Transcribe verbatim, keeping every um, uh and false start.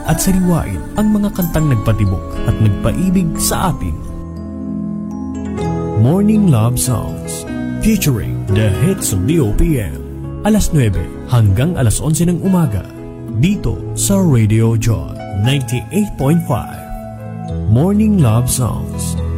at sariwain ang mga kantang nagpatibok at nagpaibig sa atin. Morning Love Songs featuring the hits of the O P M. alas nuwebe hanggang alas onse ng umaga dito sa Radio Joy ninety-eight point five. Morning Love Songs.